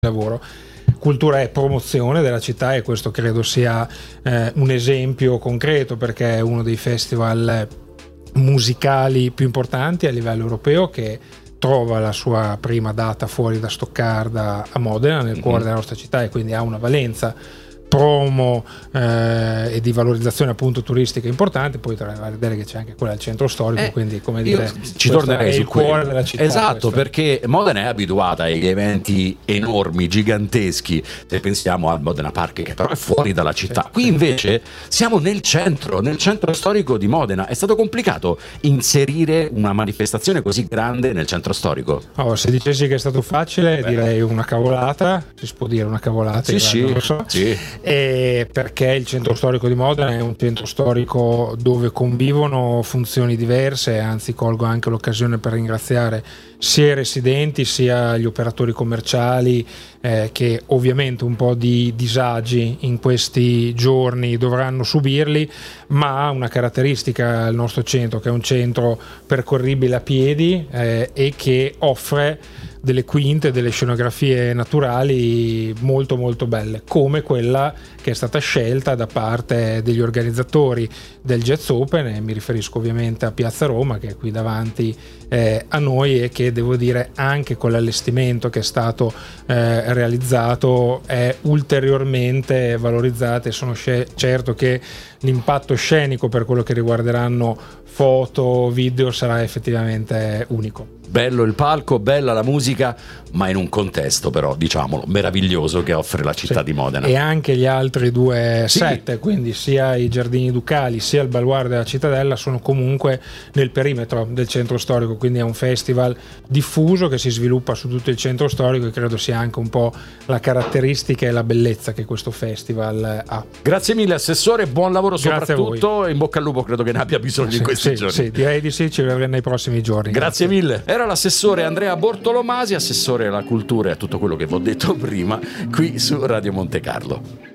lavoro. Cultura è promozione della città, e questo credo sia un esempio concreto, perché è uno dei festival musicali più importanti a livello europeo, che trova la sua prima data fuori da Stoccarda a Modena, nel cuore della nostra città, e quindi ha una valenza promo e di valorizzazione appunto turistica importante. Poi tra le vedere che c'è anche quella al centro storico, quindi come dire, ci tornerei sul cuore della città. Esatto, perché Modena è abituata agli eventi enormi, giganteschi, se pensiamo al Modena Park, che però è fuori dalla città. Qui invece siamo nel centro storico di Modena. È stato complicato inserire una manifestazione così grande nel centro storico? Se dicessi che è stato facile, direi una cavolata. Si può dire una cavolata? Non lo so. Sì. Perché il centro storico di Modena è un centro storico dove convivono funzioni diverse, anzi colgo anche l'occasione per ringraziare sia i residenti sia gli operatori commerciali, che ovviamente un po' di disagi in questi giorni dovranno subirli, ma ha una caratteristica il nostro centro, che è un centro percorribile a piedi e che offre delle quinte, delle scenografie naturali molto molto belle, come quella che è stata scelta da parte degli organizzatori del Jazz Open, e mi riferisco ovviamente a Piazza Roma, che è qui davanti a noi, e che devo dire anche con l'allestimento che è stato realizzato è ulteriormente valorizzata, e sono certo che l'impatto scenico per quello che riguarderanno foto, video sarà effettivamente unico. Bello il palco, bella la musica, ma in un contesto però, diciamolo, meraviglioso che offre la città di Modena. E anche gli altri due set, quindi sia i Giardini Ducali sia il Baluardo della Cittadella, sono comunque nel perimetro del centro storico, quindi è un festival diffuso che si sviluppa su tutto il centro storico, e credo sia anche un po' la caratteristica e la bellezza che questo festival ha. Grazie mille Assessore, buon lavoro soprattutto, in bocca al lupo, credo che ne abbia bisogno in questi giorni. Sì, direi di sì, ci vedremo nei prossimi giorni. Grazie mille. Era l'assessore Andrea Bortolomasi, assessore alla cultura e a tutto quello che vi ho detto prima, qui su Radio Monte Carlo.